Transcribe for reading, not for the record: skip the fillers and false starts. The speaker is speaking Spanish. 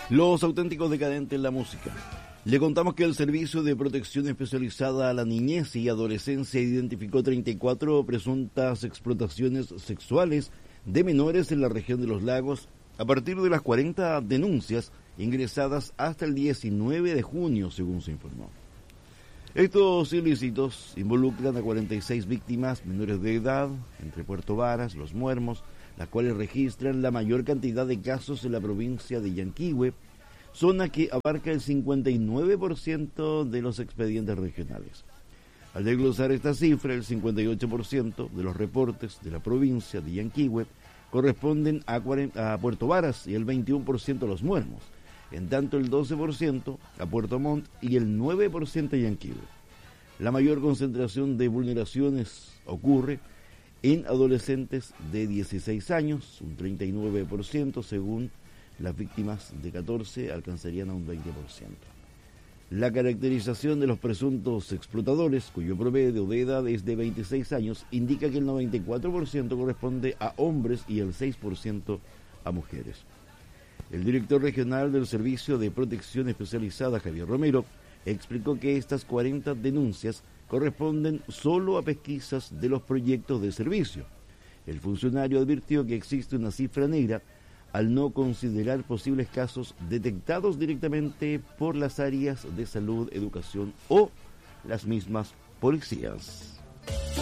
Los auténticos decadentes en la música. Le contamos que el Servicio de Protección Especializada a la Niñez y Adolescencia identificó 34 presuntas explotaciones sexuales de menores en la región de los lagos a partir de las 40 denuncias ingresadas hasta el 19 de junio, según se informó. Estos ilícitos involucran a 46 víctimas menores de edad entre Puerto Varas, Los Muermos, las cuales registran la mayor cantidad de casos en la provincia de Yanquihue, zona que abarca el 59% de los expedientes regionales. Al desglosar esta cifra, el 58% de los reportes de la provincia de Yanquihue corresponden a Puerto Varas y el 21% a Los Muermos, en tanto el 12% a Puerto Montt y el 9% a Yanquihue. La mayor concentración de vulneraciones ocurre en adolescentes de 16 años, un 39%, según las víctimas de 14 alcanzarían a un 20%. La caracterización de los presuntos explotadores, cuyo promedio de edad es de 26 años, indica que el 94% corresponde a hombres y el 6% a mujeres. El director regional del Servicio de Protección Especializada, Javier Romero, explicó que estas 40 denuncias corresponden solo a pesquisas de los proyectos de servicio. El funcionario advirtió que existe una cifra negra al no considerar posibles casos detectados directamente por las áreas de salud, educación o las mismas policías.